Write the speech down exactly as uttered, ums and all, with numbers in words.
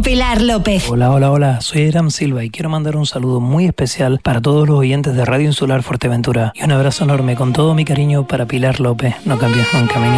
Pilar López. Hola, hola, hola. Soy Aram Silva y quiero mandar un saludo muy especial para todos los oyentes de Radio Insular Fuerteventura y un abrazo enorme con todo mi cariño para Pilar López. No cambies nunca, mi niña.